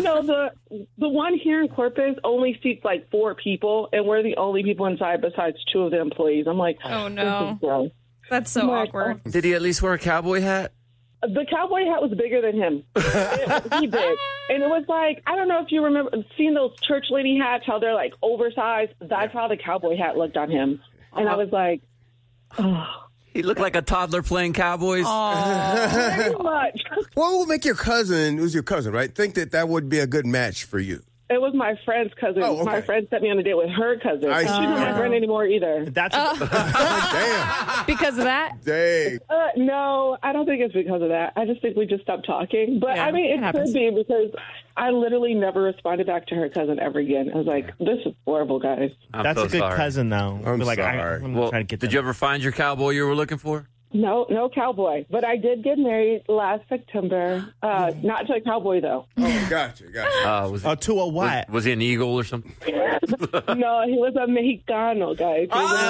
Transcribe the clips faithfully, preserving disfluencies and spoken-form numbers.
you know, the the one here in Corpus only seats like four people, and we're the only people inside besides two of the employees. I'm like, oh, no. This is gross. That's so like, awkward. Did he at least wear a cowboy hat? The cowboy hat was bigger than him. It, he did. And it was like, I don't know if you remember seeing those church lady hats, how they're like oversized. That's how the cowboy hat looked on him. And I was like, oh. He looked like a toddler playing Cowboys. Oh, very much. What would make your cousin, who's your cousin, right, think that that would be a good match for you? It was my friend's cousin. Oh, okay. My friend sent me on a date with her cousin. I She's see. not my friend anymore either. That's Uh, Damn. because of that? Dang. Uh, no, I don't think it's because of that. I just think we just stopped talking. But, Yeah, I mean, it it happens. could be because I literally never responded back to her cousin ever again. I was like, this is horrible, guys. I'm that's so a good sorry. cousin, though. I'm But, like, I, sorry. I'm Well, trying to get did them. you ever find your cowboy you were looking for? No, no cowboy. But I did get married last September. Uh, not to a cowboy, though. Oh, gotcha, gotcha. Uh, was, Oh, to a was, what? was he an eagle or something? No, he was a Mexicano, guys. He was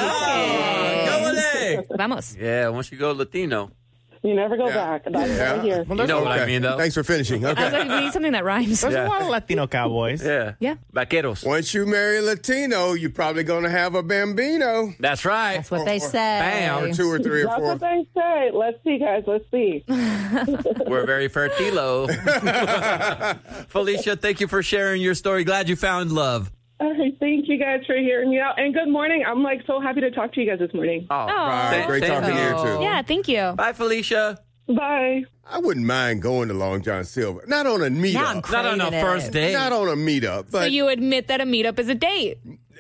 a Mexicano. Go Vamos. Yeah, once you go Latino. You never go Yeah. back. That's Yeah. right here. Well, You know what Okay. I mean, though? Thanks for finishing. I was Okay. like, we need something that rhymes. There's Yeah. a lot of Latino cowboys. Yeah. Yeah. Vaqueros. Once you marry a Latino, you're probably going to have a bambino. That's right. That's what they say. Bam. Or two or three or That's four. what they say. Let's see, guys. Let's see. We're very fertilo. Felicia, thank you for sharing your story. Glad you found love. All right, thank you guys for hearing me out. And good morning. I'm like so happy to talk to you guys this morning. Oh, Right. Great thank talking to you, you. too. Yeah, thank you. Bye, Felicia. Bye. I wouldn't mind going to Long John Silver. Not on a Now I'm meetup. Not on a craving first it. date. Not on a meetup. But So you admit that a meetup is a date.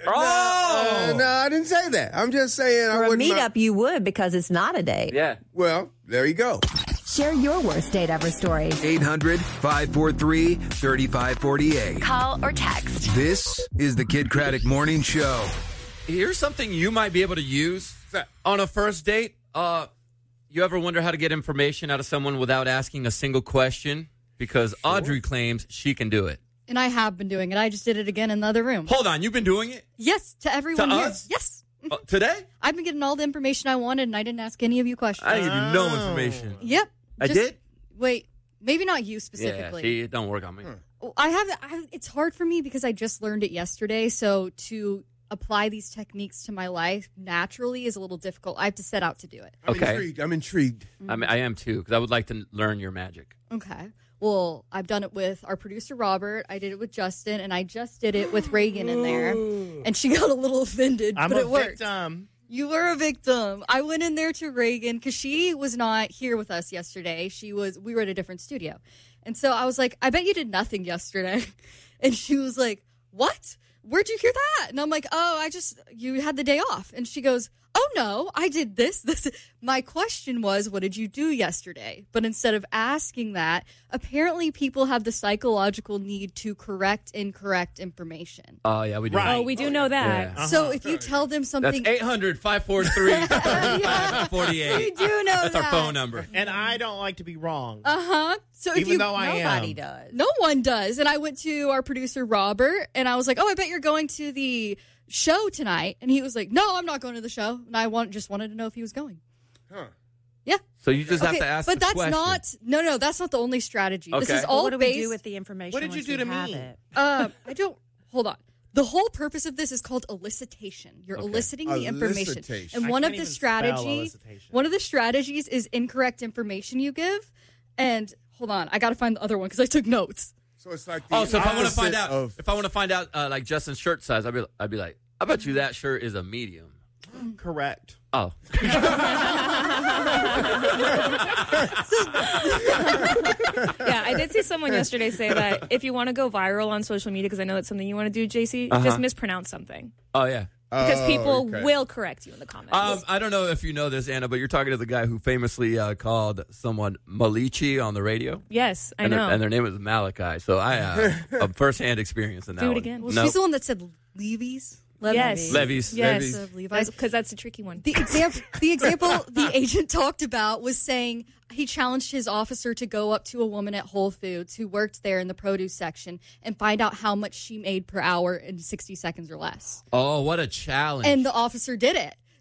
Oh! Uh, no, I didn't say that. I'm just saying For I a wouldn't meetup, mind- you would because it's not a date. Yeah. Well, there you go. Share your worst date ever story. eight hundred, five four three, three five four eight. Call or text. This is the Kid Craddock Morning Show. Here's something you might be able to use on a first date. Uh, you ever wonder how to get information out of someone without asking a single question? Because Audrey claims she can do it. And I have been doing it. I just did it again in the other room. Hold on, you've been doing it? Yes, to everyone To here. us? Yes. Uh, today? I've been getting all the information I wanted, and I didn't ask any of you questions. I didn't give you no information. Yep. I Just- did? Wait, maybe not you Yeah, specifically. see, it don't work on me. I have. I, it's hard for me because I just learned it yesterday. So to apply these techniques to my life naturally is a little difficult. I have to set out to do it. I'm Okay. intrigued. I'm intrigued. I mean, I am too, because I would like to learn your magic. Okay. Well, I've done it with our producer, Robert. I did it with Justin, and I just did it with Reagan in there. And she got a little offended, I'm but a it worked. victim. You were a victim. I went in there to Reagan because she was not here with us yesterday. She was, we were at a different studio. And so I was like, I bet you did nothing yesterday. And she was like, what? Where'd you hear that? And I'm like, oh, I just, you had the day off. And she goes, oh no, I did this, this. My question was, what did you do yesterday? But instead of asking that, apparently people have the psychological need to correct incorrect information. Oh, yeah, we do. Right. Oh, we do know that. Yeah. So if you tell them That's something, eight hundred, five four three, five four eight. you do know That's that. our phone number. And I don't like to be wrong. Uh huh. So if Even you, though I Nobody am. does. no one does. And I went to our producer Robert, and I was like, "Oh, I bet you're going to the show tonight." And he was like, "No, I'm not going to the show." And I want just wanted to know if he was going. Huh. Yeah. So you just have Okay, to ask but the that's question. not. No, no, that's not the only strategy. This Okay. is But all what do we based. do with the information? What did you once do to we have me? it? uh, I don't. Hold on. The whole purpose of this is called elicitation. You're Okay. eliciting the information, Elicitation. and I one of can't the even spell strategy, elicitation. one of the strategies is incorrect information you give. And hold on, I got to find the other one because I took notes. So it's like the Oh, so if I want to find opposite out, of- if I want to find out, uh, like Justin's shirt size, I'd be, I'd be like, I bet you that shirt is a medium. Correct. Oh, Yeah, I did see someone yesterday say that if you want to go viral on social media, because I know that's something you want to do, J C, Uh-huh. just mispronounce something. oh yeah. Because Oh, people okay. will correct you in the comments. Um, I don't know if you know this, Anna, but you're talking to the guy who famously uh, called someone Malichi on the radio. yes, I and know. Their, and their name was Malachi. So I uh, a firsthand experience in that Do it one. again. Well, No. she's the one that said Levy's. Yes. Levies. Yes. Levies. Of Levi's. Because that's a tricky one. The example, the example the agent talked about was saying he challenged his officer to go up to a woman at Whole Foods who worked there in the produce section and find out how much she made per hour in sixty seconds or less. Oh, what a challenge. And the officer did it.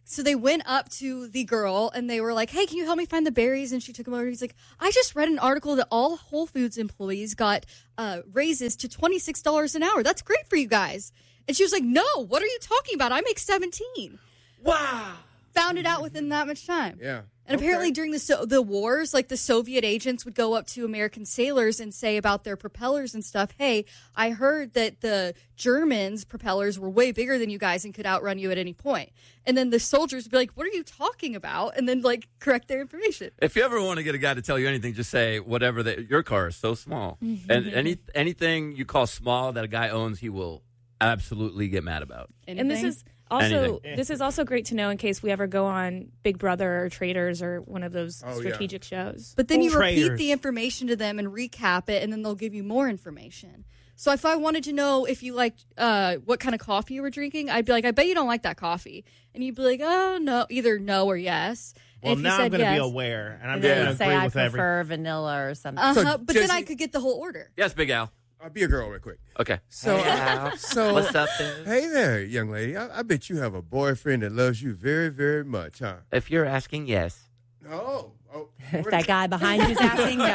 So they went up to the girl and they were like, hey, can you help me find the berries? And she took him over. He's like, I just read an article that all Whole Foods employees got uh, raises to twenty-six dollars an hour. That's great for you guys. And she was like, no, what are you talking about? I make seventeen. Wow. Found it out within that much time. Yeah. And apparently Okay. during the so- the wars, like the Soviet agents would go up to American sailors and say about their propellers and stuff, hey, I heard that the Germans' propellers were way bigger than you guys and could outrun you at any point. And then the soldiers would be like, what are you talking about? And then, like, correct their information. If you ever want to get a guy to tell you anything, just say whatever. That your car is so small, and any anything you call small that a guy owns, he will absolutely get mad about. And this Anything? is also Anything. this is also great to know in case we ever go on Big Brother or Traders or one of those Oh, yeah. strategic shows. But then you repeat Traders. the information to them and recap it, and then they'll give you more information. So if I wanted to know if you liked uh, what kind of coffee you were drinking, I'd be like, I bet you don't like that coffee. And you'd be like, oh, no, either no or yes. Well, and if now you I'm said going to yes, be aware, and I'm And going then to you say agree I with everything. prefer vanilla or something. Uh-huh, So, but then Jesse- I could get the whole order. Yes, Big Al. I'll be a girl real quick. Okay. So, Wow. so What's up, there? hey there, young lady. I, I bet you have a boyfriend that loves you very, very much, huh? If you're asking, yes. Oh, oh. If that guy behind you's asking, no.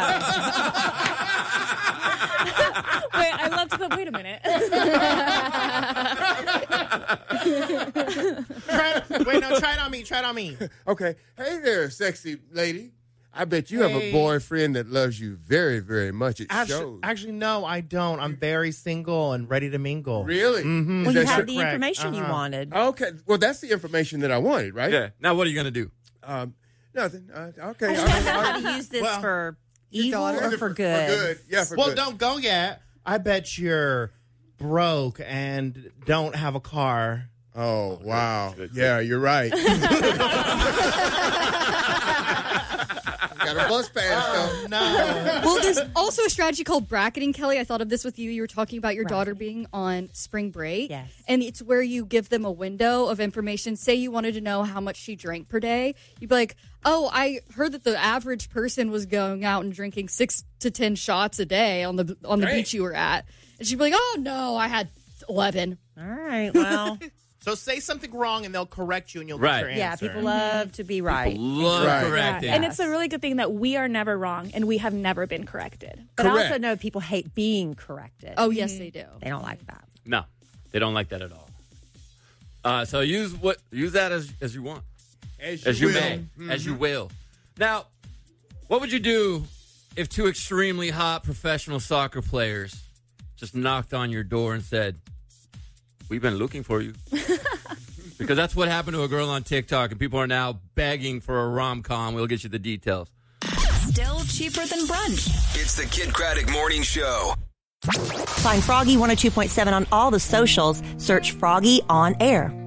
Wait, I love to the. Wait a minute. Try it- wait, no, try it on me. Try it on me. Okay. Hey there, sexy lady. I bet you have Hey. a boyfriend that loves you very, very much. It Actually, shows. actually, no, I don't. I'm very single and ready to mingle. Really? Mhm. Well, Is you that had your- the correct? information you Uh-huh. wanted. Okay. Well, that's the information that I wanted, right? Yeah. Now, what are you gonna do? Um, nothing. Uh, okay. I all just right, want to know all how right. to use this Well, for Your evil daughter? or Is it for good. For good. Yeah, for Well, good. don't go yet. I bet you're broke and don't have a car. Oh, wow. Yeah, you're right. Got a bus pass, though. No. Well, there's also a strategy called bracketing, Kelly. I thought of this with you. You were talking about your daughter being on spring break. Yes. And it's where you give them a window of information. Say you wanted to know how much she drank per day. You'd be like, oh, I heard that the average person was going out and drinking six to ten shots a day on the on the Dang. beach you were at. And she'd be like, oh, no, I had eleven. All right. Well, So say something wrong and they'll correct you and you'll Right. get your yeah, answer. people love to be right. Love Right. correcting. And it's a really good thing that we are never wrong and we have never been corrected. But I also Correct. know people hate being corrected. Oh, yes, they do. They don't like that. No, they don't like that at all. Uh, so use what use that as as you want, As as you will. may, as you will. Now, what would you do if two extremely hot professional soccer players just knocked on your door and said, "We've been looking for you"? Because that's what happened to a girl on TikTok, and people are now begging for a rom-com. We'll get you the details. Still cheaper than brunch. It's the Kid Craddock Morning Show. Find Froggy one oh two point seven on all the socials. Search Froggy on Air.